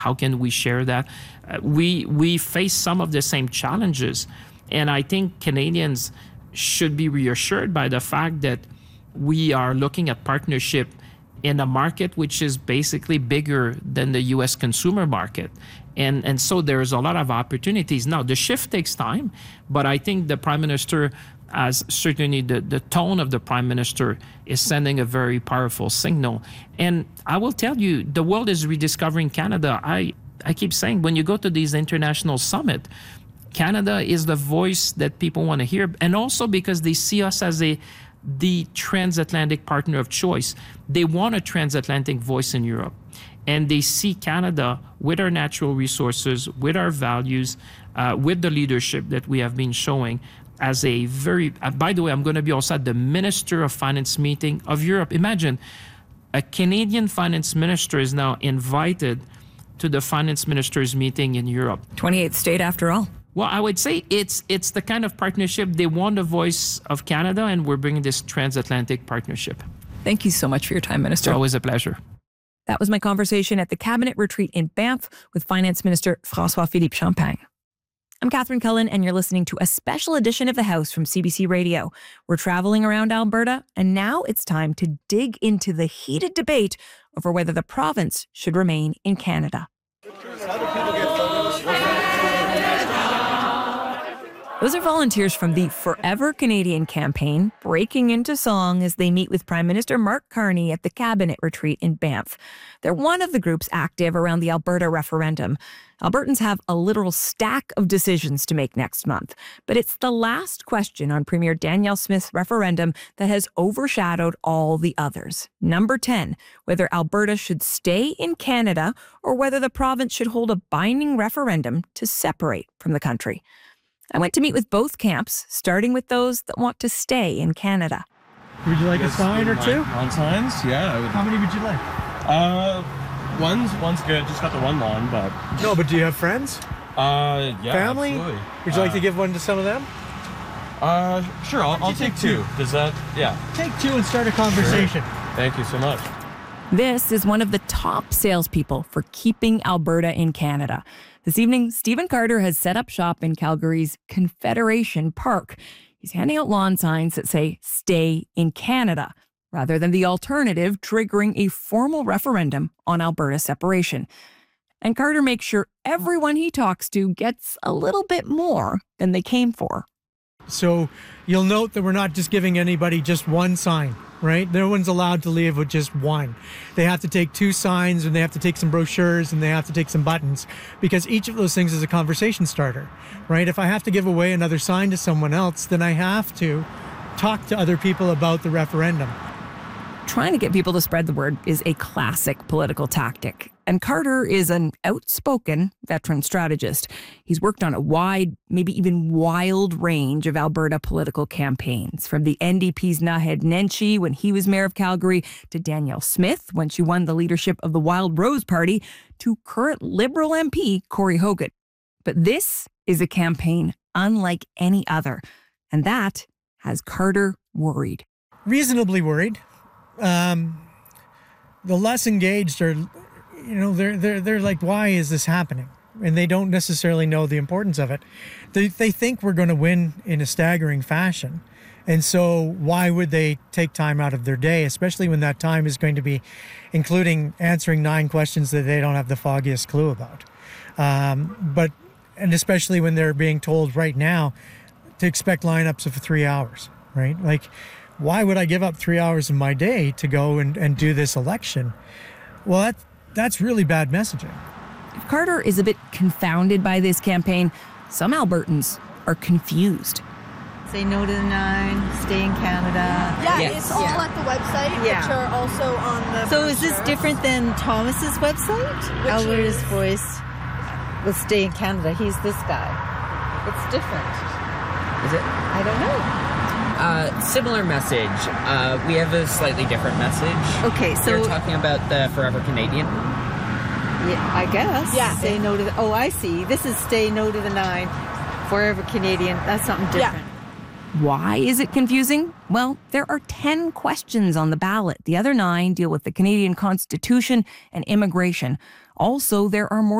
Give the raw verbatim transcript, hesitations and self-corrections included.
How can we share that? Uh, we we face some of the same challenges, and I think Canadians should be reassured by the fact that we are looking at partnership in a market which is basically bigger than the U S consumer market. And, and so there's a lot of opportunities. Now, the shift takes time, but I think the Prime Minister, as certainly the, the tone of the Prime Minister is sending a very powerful signal. And I will tell you, the world is rediscovering Canada. I, I keep saying, when you go to these international summits, Canada is the voice that people want to hear, and also because they see us as a the transatlantic partner of choice. They want a transatlantic voice in Europe. And they see Canada with our natural resources, with our values, uh, with the leadership that we have been showing as a very, uh, by the way, I'm going to be also at the Minister of Finance meeting of Europe. Imagine, a Canadian finance minister is now invited to the finance ministers meeting in Europe. twenty-eighth state after all. Well, I would say it's it's the kind of partnership. They want the voice of Canada, and we're bringing this transatlantic partnership. Thank you so much for your time, Minister. It's always a pleasure. That was my conversation at the Cabinet retreat in Banff with Finance Minister François-Philippe Champagne. I'm Catherine Cullen, and you're listening to a special edition of The House from C B C Radio. We're traveling around Alberta, and now it's time to dig into the heated debate over whether the province should remain in Canada. Those are volunteers from the Forever Canadian campaign breaking into song as they meet with Prime Minister Mark Carney at the Cabinet retreat in Banff. They're one of the groups active around the Alberta referendum. Albertans have a literal stack of decisions to make next month, but it's the last question on Premier Danielle Smith's referendum that has overshadowed all the others. Number ten, whether Alberta should stay in Canada or whether the province should hold a binding referendum to separate from the country. I went to meet with both camps, starting with those that want to stay in Canada. Would you like a sign or two? On signs, yeah. I would. How many would you like? Uh, one's one's good. Just got the one lawn, but. No, but do you have friends? Uh, yeah. Family? Absolutely. Would you like uh, to give one to some of them? Uh, sure. I'll, I'll take two. Does that? Yeah. Take two and start a conversation. Sure. Thank you so much. This is one of the top salespeople for keeping Alberta in Canada. This evening, Stephen Carter has set up shop in Calgary's Confederation Park. He's handing out lawn signs that say, "Stay in Canada," rather than the alternative triggering a formal referendum on Alberta separation. And Carter makes sure everyone he talks to gets a little bit more than they came for. So you'll note that we're not just giving anybody just one sign, right? No one's allowed to leave with just one. They have to take two signs, and they have to take some brochures, and they have to take some buttons, because each of those things is a conversation starter, right? If I have to give away another sign to someone else, then I have to talk to other people about the referendum. Trying to get people to spread the word is a classic political tactic. And Carter is an outspoken veteran strategist. He's worked on a wide, maybe even wild range of Alberta political campaigns, from the N D P's Naheed Nenshi when he was mayor of Calgary, to Danielle Smith when she won the leadership of the Wild Rose Party, to current Liberal M P Corey Hogan. But this is a campaign unlike any other, and that has Carter worried. Reasonably worried. Um, the less engaged are, you know, they're they're they're like, why is this happening? And they don't necessarily know the importance of it. They they think we're going to win in a staggering fashion, and so why would they take time out of their day, especially when that time is going to be including answering nine questions that they don't have the foggiest clue about. Um, but and especially when they're being told right now to expect lineups of three hours, right? Like, why would I give up three hours of my day to go and, and do this election? Well, that, that's really bad messaging. If Carter is a bit confounded by this campaign, some Albertans are confused. Say no to the nine, stay in Canada. Yeah, yes. it's all yeah. at the website, yeah. which are also on the So is this brochure. different than Thomas's website? Which Alberta's is? Voice will stay in Canada. He's this guy. It's different. Is it? I don't know. Uh, similar message. Uh, we have a slightly different message. Okay, so you're talking about the Forever Canadian. Yeah, I guess. Yeah. Say no to the. Oh, I see. This is stay no to the nine, Forever Canadian. That's something different. Yeah. Why is it confusing? Well, there are ten questions on the ballot. The other nine deal with the Canadian Constitution and immigration. Also, there are more